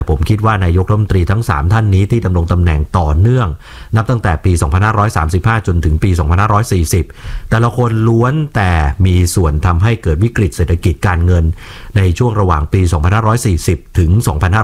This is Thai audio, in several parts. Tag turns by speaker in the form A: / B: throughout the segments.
A: ผมคิดว่านายกรัฐมนตรีทั้ง3ท่านนี้ที่ดำรงตำแหน่งต่อเนื่องนับตั้งแต่ปี2535จนถึงปี2540แต่ละคนล้วนแต่มีส่วนทำให้เกิดวิกฤตเศรษฐกิจการเงินในช่วงระหว่างปี2540ถึง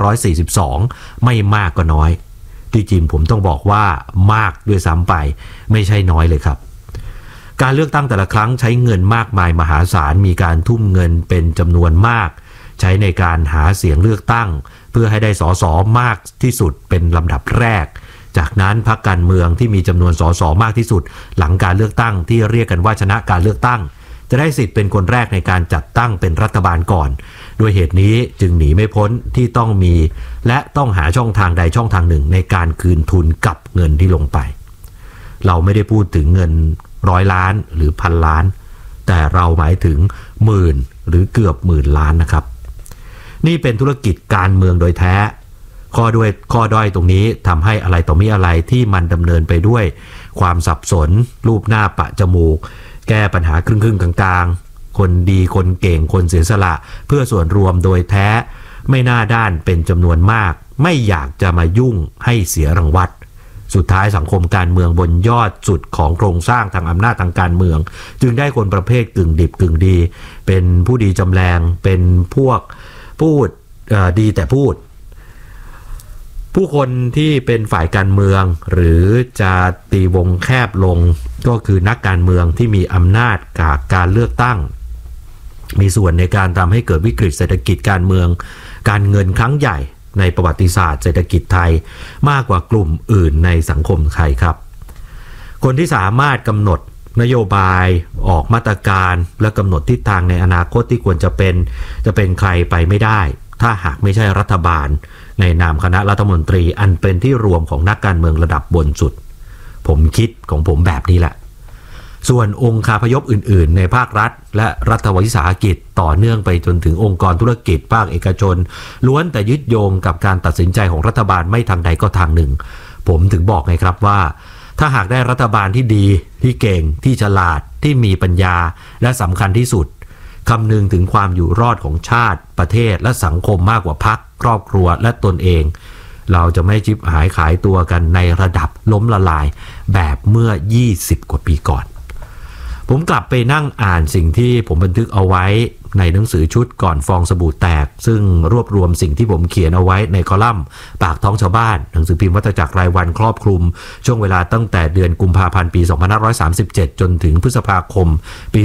A: 2542ไม่มากก็น้อยที่จริงผมต้องบอกว่ามากด้วยซ้ำไปไม่ใช่น้อยเลยครับการเลือกตั้งแต่ละครั้งใช้เงินมากมายมหาศาลมีการทุ่มเงินเป็นจำนวนมากใช้ในการหาเสียงเลือกตั้งเพื่อให้ได้สสมากที่สุดเป็นลำดับแรกจากนั้นพรรคการเมืองที่มีจำนวนสสมากที่สุดหลังการเลือกตั้งที่เรียกกันว่าชนะการเลือกตั้งจะได้สิทธิ์เป็นคนแรกในการจัดตั้งเป็นรัฐบาลก่อนด้วยเหตุนี้จึงหนีไม่พ้นที่ต้องมีและต้องหาช่องทางใดช่องทางหนึ่งในการคืนทุนกับเงินที่ลงไปเราไม่ได้พูดถึงเงิน100 ล้านหรือ1,000 ล้านแต่เราหมายถึงหมื่นหรือเกือบ10,000 ล้านนะครับนี่เป็นธุรกิจการเมืองโดยแท้ข้อด้อยตรงนี้ทำให้อะไรต่อมีอะไรที่มันดำเนินไปด้วยความสับสนรูปหน้าปะจมูกแก้ปัญหาครึ่งกลางๆคนดีคนเก่งคนเสียสละเพื่อส่วนรวมโดยแท้ไม่น่าด้านเป็นจำนวนมากไม่อยากจะมายุ่งให้เสียรางวัลสุดท้ายสังคมการเมืองบนยอดสุดของโครงสร้างทางอำนาจทางการเมืองจึงได้คนประเภทกึ่งดิบกึ่งดีเป็นผู้ดีจำแรงเป็นพวกพูดดีแต่พูดผู้คนที่เป็นฝ่ายการเมืองหรือจะตีวงแคบลงก็คือนักการเมืองที่มีอำนาจกับการเลือกตั้งมีส่วนในการทำให้เกิดวิกฤตเศรษฐกิจการเมืองการเงินครั้งใหญ่ในประวัติศาสตร์เศรษฐกิจไทยมากกว่ากลุ่มอื่นในสังคมไทยครับคนที่สามารถกำหนดนโยบายออกมาตรการและกำหนดทิศทางในอนาคตที่ควรจะเป็นใครไปไม่ได้ถ้าหากไม่ใช่รัฐบาลในนามคณะรัฐมนตรีอันเป็นที่รวมของนักการเมืองระดับบนสุดผมคิดของผมแบบนี้แหละส่วนองค์คาพยพอื่นๆในภาครัฐและรัฐวิสาหกิจต่อเนื่องไปจนถึงองค์กรธุรกิจภาคเอกชนล้วนแต่ยึดโยงกับการตัดสินใจของรัฐบาลไม่ทางใดก็ทางหนึ่งผมถึงบอกไงครับว่าถ้าหากได้รัฐบาลที่ดีที่เก่งที่ฉลาดที่มีปัญญาและสำคัญที่สุดคำนึงถึงความอยู่รอดของชาติประเทศและสังคมมากกว่าพรรคครอบครัวและตนเองเราจะไม่ชิบหายขายตัวกันในระดับล้มละลายแบบเมื่อ20 กว่าปีก่อนผมกลับไปนั่งอ่านสิ่งที่ผมบันทึกเอาไว้ในหนังสือชุดก่อนฟองสบู่แตกซึ่งรวบรวมสิ่งที่ผมเขียนเอาไว้ในคอลัมน์ปากท้องชาวบ้านหนังสือพิมพ์วัฏจักรรายวันครอบคลุมช่วงเวลาตั้งแต่เดือนกุมภาพันธ์ปี2537จนถึงพฤษภาคมปี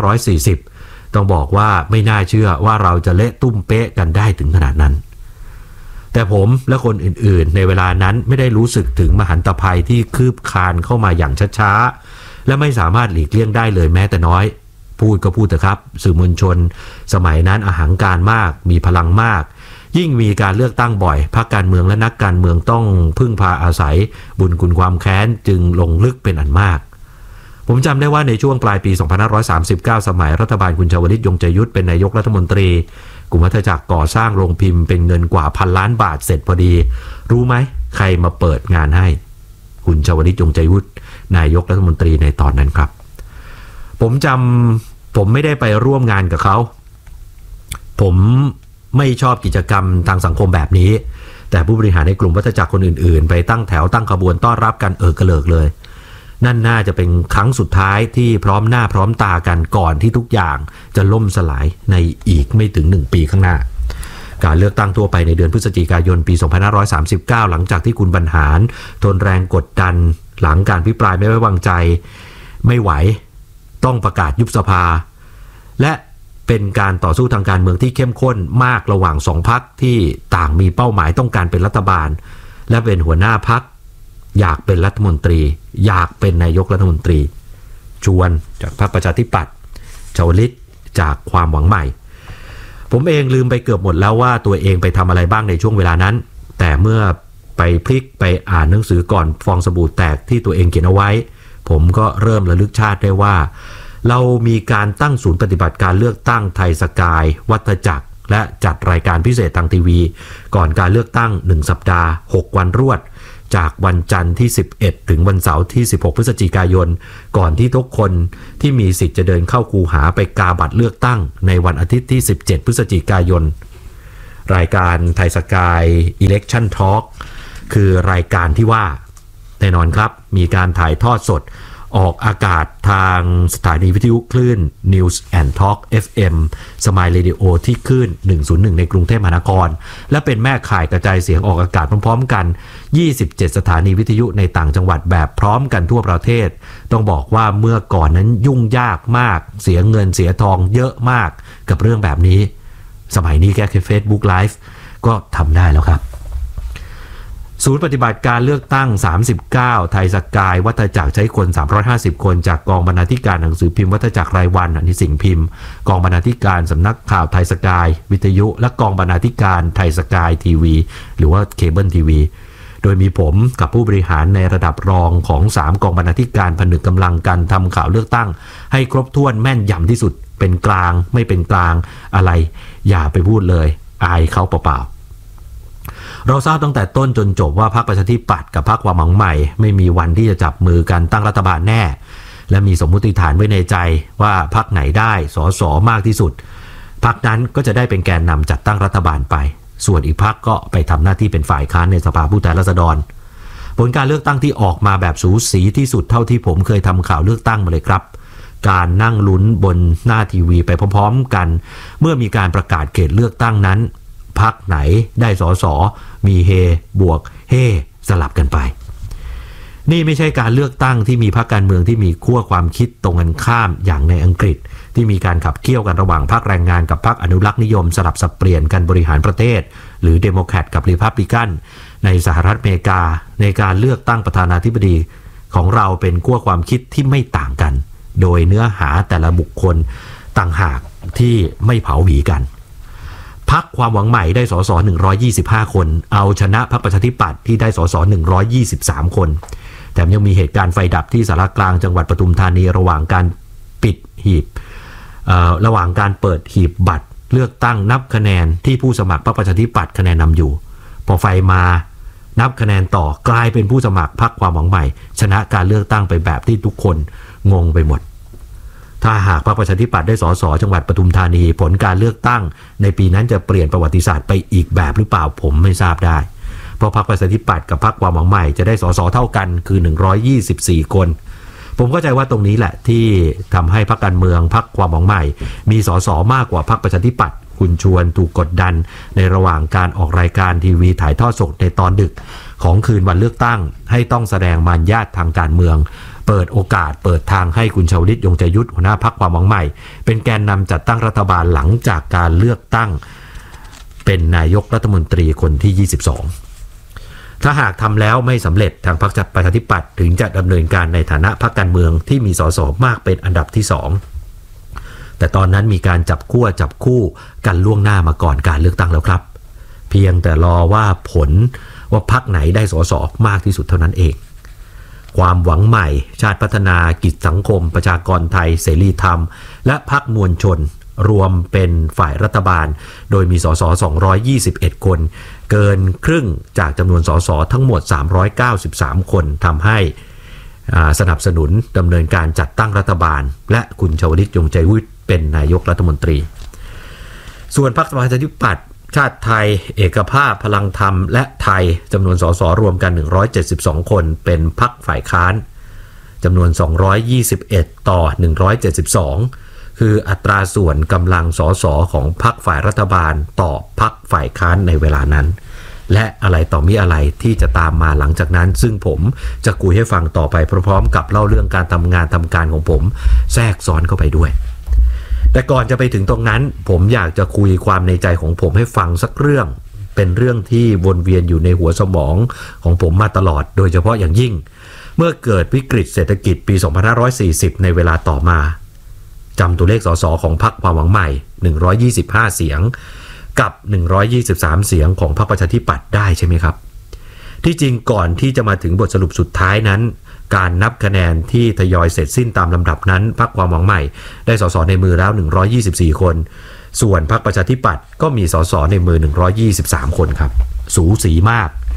A: 2540ต้องบอกว่าไม่น่าเชื่อว่าเราจะเละตุ้มเป๊ะกันได้ถึงขนาดนั้นแต่ผมและคนอื่นๆในเวลานั้นไม่ได้รู้สึกถึงมหันตภัยที่คืบคลานเข้ามาอย่างช้าๆและไม่สามารถหลีกเลี่ยงได้เลยแม้แต่น้อยพูดก็พูดเถอะครับสื่อมวลชนสมัยนั้นอหังการมากมีพลังมากยิ่งมีการเลือกตั้งบ่อยพรรคการเมืองและนักการเมืองต้องพึ่งพาอาศัยบุญคุณความแค้นจึงลงลึกเป็นอันมากผมจำได้ว่าในช่วงปลายปี2539สมัยรัฐบาลคุณชวลิตยงใจยุทธเป็นนายกรัฐมนตรีกลุ่มวัฒจักรก่อสร้างโรงพิมพ์เป็นเงินกว่า1,000 ล้านบาทเสร็จพอดีรู้ไหมใครมาเปิดงานให้คุณชวลิตยงใจยุทธนายกรัฐมนตรีในตอนนั้นครับผมไม่ได้ไปร่วมงานกับเขาผมไม่ชอบกิจกรรมทางสังคมแบบนี้แต่ผู้บริหารในกลุ่มวัฒจักรคนอื่นๆไปตั้งแถวตั้งขบวนต้อนรับกันกระเลิกเลยนั่นน่าจะเป็นครั้งสุดท้ายที่พร้อมหน้าพร้อมตากันก่อนที่ทุกอย่างจะล่มสลายในอีกไม่ถึง1 ปีข้างหน้าการเลือกตั้งทั่วไปในเดือนพฤศจิกายนปี2539หลังจากที่คุณบรรหารทนแรงกดดันหลังการพิปรายไม่ไว้วางใจไม่ไหวต้องประกาศยุบสภาและเป็นการต่อสู้ทางการเมืองที่เข้มข้นมากระหว่าง2 พรรคที่ต่างมีเป้าหมายต้องการเป็นรัฐบาลและเป็นหัวหน้าพรรคอยากเป็นรัฐมนตรีอยากเป็นนายกรัฐมนตรีชวนจากพรรคประชาธิปัตย์ชวลิตจากความหวังใหม่ผมเองลืมไปเกือบหมดแล้วว่าตัวเองไปทำอะไรบ้างในช่วงเวลานั้นแต่เมื่อไปพลิกไปอ่านหนังสือก่อนฟองสบู่แตกที่ตัวเองเขียนเอาไว้ผมก็เริ่มระลึกชาติได้ว่าเรามีการตั้งศูนย์ปฏิบัติการเลือกตั้งไทยสกายวัฒจักรและจัดรายการพิเศษทางทีวีก่อนการเลือกตั้ง1 สัปดาห์6 วันรวดจากวันจันทร์ที่11ถึงวันเสาร์ที่16พฤศจิกายนก่อนที่ทุกคนที่มีสิทธิ์จะเดินเข้าคูหาไปกาบัตรเลือกตั้งในวันอาทิตย์ที่17พฤศจิกายนรายการไทยสกาย Election Talk คือรายการที่ว่าแน่นอนครับมีการถ่ายทอดสดออกอากาศทางสถานีวิทยุคลื่น News and Talk FM Smile Radio ที่คลื่น101ในกรุงเทพมหานครและเป็นแม่ข่ายกระจายเสียงออกอากาศพร้อมๆกัน27สถานีวิทยุในต่างจังหวัดแบบพร้อมกันทั่วประเทศต้องบอกว่าเมื่อก่อนนั้นยุ่งยากมากเสียเงินเสียทองเยอะมากกับเรื่องแบบนี้สมัยนี้แค่ Facebook Live ก็ทำได้แล้วครับศูนย์ปฏิบัติการเลือกตั้ง39ไทยสกายวัฒจักรใช้คน350คนจากกองบรรณาธิการหนังสือพิมพ์วัฒจักรรายวันอันนี้สิ่งพิมพ์กองบรรณาธิการสำนักข่าวไทยสกายวิทยุและกองบรรณาธิการไทยสกายทีวีหรือว่าเคเบิลทีวีโดยมีผมกับผู้บริหารในระดับรองของ3กองบรรณาธิการผนึกกำลังกันทำข่าวเลือกตั้งให้ครบถ้วนแม่นยำที่สุดเป็นกลางไม่เป็นกลางอะไรอย่าไปพูดเลยอายเขาเปล่าๆเราทราบตั้งแต่ต้นจนจบว่าพรรคประชาธิปัตย์กับพรรคความหวังใหม่ไม่มีวันที่จะจับมือกันตั้งรัฐบาลแน่และมีสมมุติฐานไว้ในใจว่าพรรคไหนได้สสมากที่สุดพรรคนั้นก็จะได้เป็นแกนนำจัดตั้งรัฐบาลไปส่วนอีกพรรคก็ไปทำหน้าที่เป็นฝ่ายค้านในสภาผู้แทนราษฎรผลการเลือกตั้งที่ออกมาแบบสูสีที่สุดเท่าที่ผมเคยทำข่าวเลือกตั้งมาเลยครับการนั่งลุ้นบนหน้าทีวีไปพร้อมๆกันเมื่อมีการประกาศเขตเลือกตั้งนั้นพรรคไหนได้สสมีเฮบวกเฮสลับกันไปนี่ไม่ใช่การเลือกตั้งที่มีพรรคการเมืองที่มีขั้วความคิดตรงกันข้ามอย่างในอังกฤษที่มีการขับเคี่ยวกันระหว่างพรรคแรงงานกับพรรคอนุรักษ์นิยมสลับสับเปลี่ยนกันบริหารประเทศหรือเดโมแครตกับรีพับลิกันในสหรัฐอเมริกาในการเลือกตั้งประธานาธิบดีของเราเป็นขั้วความคิดที่ไม่ต่างกันโดยเนื้อหาแต่ละบุคคลต่างหากที่ไม่เผาหวีกันพรรคความหวังใหม่ได้สส125คนเอาชนะพรรคประชาธิปัตย์ที่ได้สส123คนแถมยังมีเหตุการณ์ไฟดับที่สารกลางจังหวัดปทุมธานีระหว่างการปิดหีบระหว่างการเปิดหีบบัตรเลือกตั้งนับคะแนนที่ผู้สมัครพรรคประชาธิปัตย์คะแนนนำอยู่พอไฟมานับคะแนนต่อกลายเป็นผู้สมัครพรรคความหวังใหม่ชนะการเลือกตั้งไปแบบที่ทุกคนงงไปหมดถ้าหากพรรคประชาธิปัตย์ได้สสจังหวัดปทุมธานีผลการเลือกตั้งในปีนั้นจะเปลี่ยนประวัติศาสตร์ไปอีกแบบหรือเปล่าผมไม่ทราบได้เพราะพรรคประชาธิปัตย์กับพรรคความหวังใหม่จะได้สสเท่ากันคือ124คนผมเข้าใจว่าตรงนี้แหละที่ทำให้พรรคการเมืองพรรคความหวังใหม่มีสสมากกว่าพรรคประชาธิปัตย์คุณชวนถูกกดดันในระหว่างการออกรายการทีวีถ่ายทอดสดในตอนดึกของคืนวันเลือกตั้งให้ต้องแสดงมารยาททางการเมืองเปิดโอกาสเปิดทางให้คุณชวลิตยงใจยุทธหัวหน้าพรรคความหวังใหม่เป็นแกนนำจัดตั้งรัฐบาลหลังจากการเลือกตั้งเป็นนายกรัฐมนตรีคนที่22ถ้าหากทำแล้วไม่สำเร็จทางพรรคประชาธิปัตย์ถึงจะดำเนินการในฐานะพรรคการเมืองที่มีสสมากเป็นอันดับที่2แต่ตอนนั้นมีการจับคู่กันล่วงหน้ามาก่อนการเลือกตั้งแล้วครับเพียงแต่รอว่าผลว่าพรรคไหนได้สสมากที่สุดเท่านั้นเองความหวังใหม่ชาติพัฒนากิจสังคมประชากรไทยเสรีธรรมและพรรคมวลชนรวมเป็นฝ่ายรัฐบาลโดยมีสส221คนเกินครึ่งจากจำนวนสสทั้งหมด393คนทำให้สนับสนุนดำเนินการจัดตั้งรัฐบาลและคุณชวลิตยงใจยุทธเป็นนายกรัฐมนตรีส่วนพรรคประชาธิปัตย์ชาติไทยเอกภาพพลังธรรมและไทยจำนวนสสรวมกัน172คนเป็นพรรคฝ่ายค้านจำนวน221ต่อ172คืออัตราส่วนกำลังสสของพรรคฝ่ายรัฐบาลต่อพรรคฝ่ายค้านในเวลานั้นและอะไรต่อมีอะไรที่จะตามมาหลังจากนั้นซึ่งผมจะคุยให้ฟังต่อไปพร้อมๆกับเล่าเรื่องการทำงานทำการของผมแทรกซ้อนเข้าไปด้วยแต่ก่อนจะไปถึงตรงนั้นผมอยากจะคุยความในใจของผมให้ฟังสักเรื่องเป็นเรื่องที่วนเวียนอยู่ในหัวสมองของผมมาตลอดโดยเฉพาะอย่างยิ่งเมื่อเกิดวิกฤตเศรษฐกิจปี2540ในเวลาต่อมาจำตัวเลขสสของพรรคความหวังใหม่125เสียงกับ123เสียงของพรรคประชาธิปัตย์ได้ใช่ไหมครับที่จริงก่อนที่จะมาถึงบทสรุปสุดท้ายนั้นการนับคะแนนที่ทยอยเสร็จสิ้นตามลำดับนั้นพรรคความหวังใหม่ได้สสในมือแล้ว124คนส่วนพรรคประชาธิปัตย์ก็มีสสในมือ123คนครับสูสีมาก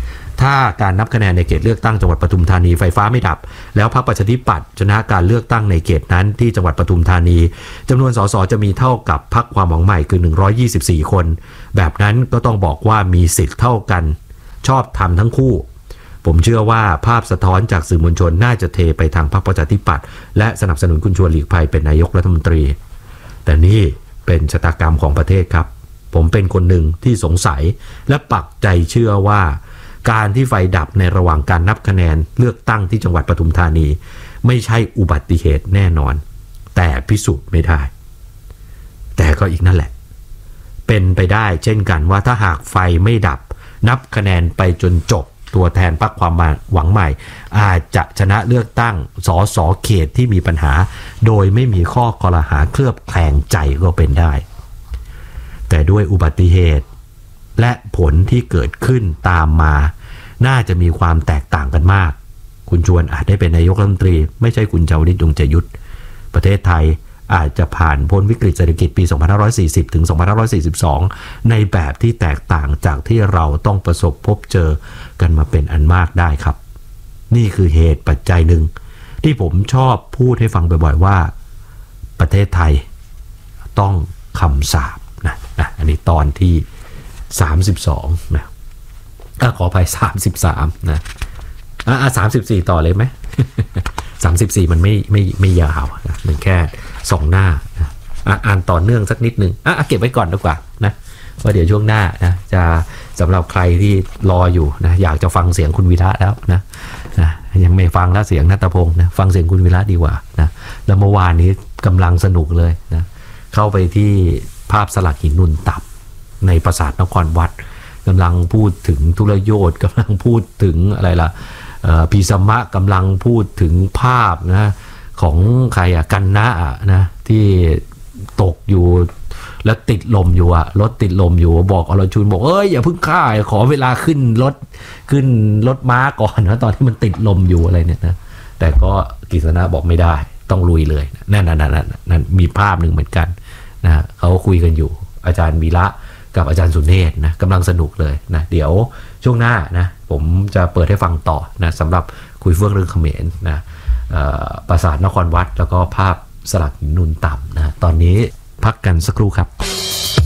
A: ถ้าการนับคะแนนในเขตเลือกตั้งจังหวัดปทุมธานีไฟฟ้าไม่ดับแล้วพรรคประชาธิปัตย์ชนะการเลือกตั้งในเขตนั้นที่จังหวัดปทุมธานีจำนวนสสจะมีเท่ากับพรรคความหวังใหม่คือ124คนแบบนั้นก็ต้องบอกว่ามีสิทธิ์เท่ากันชอบธรรมทั้งคู่ผมเชื่อว่าภาพสะท้อนจากสื่อมวลชนน่าจะเทไปทางพรรคประชาธิปัตย์และสนับสนุนคุณชวนหลีกภัยเป็นนายกรัฐมนตรีแต่นี่เป็นชะตากรรมของประเทศครับผมเป็นคนหนึ่งที่สงสัยและปักใจเชื่อว่าการที่ไฟดับในระหว่างการนับคะแนนเลือกตั้งที่จังหวัดปทุมธานีไม่ใช่อุบัติเหตุแน่นอนแต่พิสูจน์ไม่ได้แต่ก็อีกนั่นแหละเป็นไปได้เช่นกันว่าถ้าหากไฟไม่ดับนับคะแนนไปจนจบตัวแทนพรรคความหวังใหม่อาจจะชนะเลือกตั้งสสเขตที่มีปัญหาโดยไม่มีข้อกล่าวหาเคลือบแคลงใจก็เป็นได้แต่ด้วยอุบัติเหตุและผลที่เกิดขึ้นตามมาน่าจะมีความแตกต่างกันมากคุณชวนอาจได้เป็นนายกรัฐมนตรีไม่ใช่คุณชวลิต ยงใจยุทธประเทศไทยอาจจะผ่านพ้นวิกฤตเศรษฐกิจปี2540ถึง2542ในแบบที่แตกต่างจากที่เราต้องประสบพบเจอกันมาเป็นอันมากได้ครับนี่คือเหตุปัจจัยหนึ่งที่ผมชอบพูดให้ฟังบ่อยๆว่าประเทศไทยต้องคำสาปนะอันนี้ตอนที่32นะขออภัย33นะ34ต่อเลยไหม 34มันไม่ยาวนะมันแค่2หน้านะอ่านต่อเนื่องสักนิดนึงเก็บไว้ก่อนดีกว่านะว่าเดี๋ยวช่วงหน้านะจะสำหรับใครที่รออยู่นะอยากจะฟังเสียงคุณวีระแล้วนะยังไม่ฟังแล้วเสียงณัฐพงศ์นะฟังเสียงคุณวีระดีกว่านะแล้วเมื่อวานนี้กำลังสนุกเลยนะเข้าไปที่ภาพสลักหินนุนตับในปราสาทนครวัดกำลังพูดถึงทุรโยชน์กำลังพูดถึงอะไรล่ะพีสมะกำลังพูดถึงภาพนะของใครกันนะนะที่ตกอยู่แล้วติดลมอยู่รถติดลมอยู่บอกอรชุนบอกอย่าเพิ่งฆ่าขอเวลาขึ้นรถม้าก่อนนะตอนที่มันติดลมอยู่อะไรเนี่ยนะแต่ก็กฤษณะบอกไม่ได้ต้องลุยเลยนั่นมีภาพหนึ่งเหมือนกันนะเขาคุยกันอยู่อาจารย์วีระกับอาจารย์สุเนศนะกำลังสนุกเลยนะเดี๋ยวช่วงหน้านะผมจะเปิดให้ฟังต่อนะสำหรับคุยเฟื่องเรื่องเขมรนะปราสาทนครวัดแล้วก็ภาพสลักหินนูนต่ำนะตอนนี้พักกันสักครู่ครับ